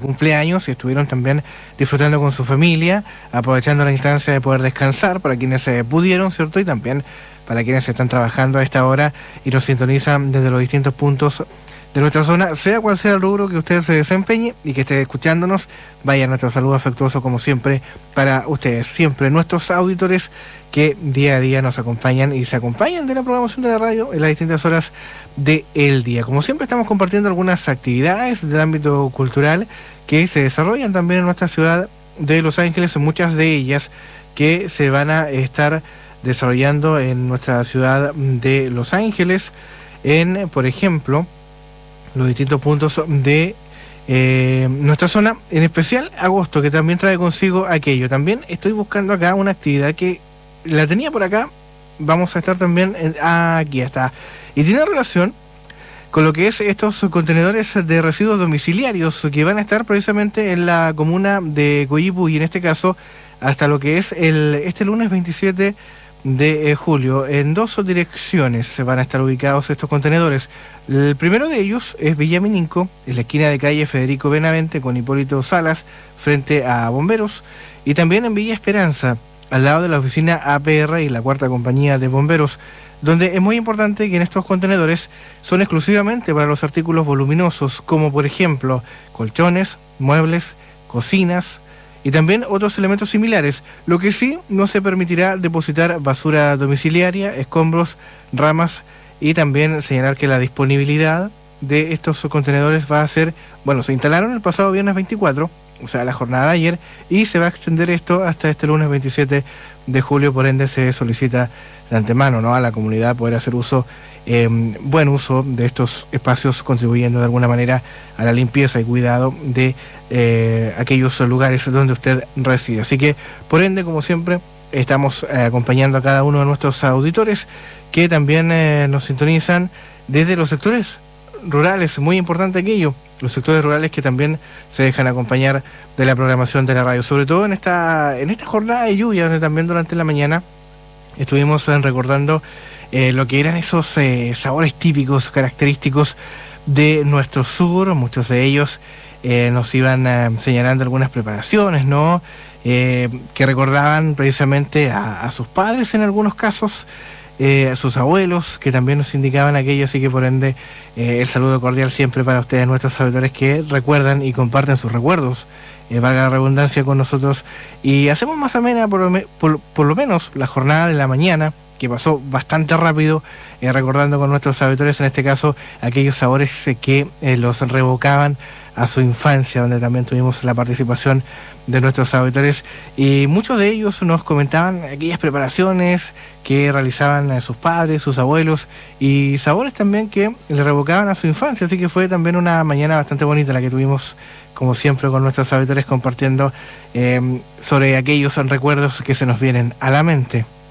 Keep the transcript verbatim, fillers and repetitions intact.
cumpleaños y estuvieron también disfrutando con su familia, aprovechando la instancia de poder descansar para quienes se pudieron, ¿cierto? Y también para quienes están trabajando a esta hora y nos sintonizan desde los distintos puntos de nuestra zona, sea cual sea el rubro que usted se desempeñe y que esté escuchándonos. Vaya nuestro saludo afectuoso como siempre para ustedes, siempre nuestros auditores que día a día nos acompañan y se acompañan de la programación de la radio en las distintas horas del día. Como siempre estamos compartiendo algunas actividades del ámbito cultural que se desarrollan también en nuestra ciudad de Los Ángeles, muchas de ellas que se van a estar desarrollando en nuestra ciudad de Los Ángeles, en, por ejemplo, los distintos puntos de eh, nuestra zona, en especial agosto, que también trae consigo aquello. También estoy buscando acá una actividad que la tenía por acá, vamos a estar también, en, ah, aquí está, y tiene relación con lo que es estos contenedores de residuos domiciliarios que van a estar precisamente en la comuna de Coyipulli, y en este caso hasta lo que es el este lunes veintisiete de julio. En dos direcciones se van a estar ubicados estos contenedores. El primero de ellos es Villamininco, en la esquina de calle Federico Benavente con Hipólito Salas, frente a Bomberos, y también en Villa Esperanza, al lado de la oficina A P R y la cuarta compañía de bomberos, donde es muy importante que en estos contenedores son exclusivamente para los artículos voluminosos, como por ejemplo colchones, muebles, cocinas y también otros elementos similares. Lo que sí, no se permitirá depositar basura domiciliaria, escombros, ramas, y también señalar que la disponibilidad de estos contenedores va a ser, bueno, se instalaron el pasado viernes veinticuatro, o sea, la jornada de ayer, y se va a extender esto hasta este lunes veintisiete de julio, por ende se solicita de antemano, ¿no?, a la comunidad poder hacer uso, eh, buen uso de estos espacios, contribuyendo de alguna manera a la limpieza y cuidado de eh, aquellos lugares donde usted reside. Así que, por ende, como siempre, estamos eh, acompañando a cada uno de nuestros auditores que también eh, nos sintonizan desde los sectores rurales, muy importante aquello, los sectores rurales que también se dejan acompañar de la programación de la radio, sobre todo en esta en esta jornada de lluvia, donde también durante la mañana estuvimos eh, recordando eh, lo que eran esos eh, sabores típicos, característicos de nuestro sur. Muchos de ellos eh, nos iban eh, señalando algunas preparaciones, ¿no?, eh, que recordaban precisamente a, a sus padres en algunos casos, Eh, a sus abuelos, que también nos indicaban aquello. Así que por ende eh, el saludo cordial siempre para ustedes, nuestros auditores, que recuerdan y comparten sus recuerdos, eh, valga la redundancia, con nosotros, y hacemos más amena por, por, por lo menos la jornada de la mañana, que pasó bastante rápido, eh, recordando con nuestros auditores, en este caso, aquellos sabores eh, que eh, los revocaban a su infancia, donde también tuvimos la participación de nuestros auditores, y muchos de ellos nos comentaban aquellas preparaciones que realizaban eh, sus padres, sus abuelos, y sabores también que le revocaban a su infancia. Así que fue también una mañana bastante bonita la que tuvimos, como siempre, con nuestros auditores, compartiendo eh, sobre aquellos recuerdos que se nos vienen a la mente.